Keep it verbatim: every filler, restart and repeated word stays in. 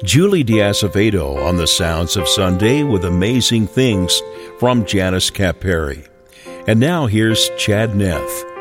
Julie Diazevedo on the Sounds of Sunday with Amazing Things from Janice Capperry. And now here's Chad Neff.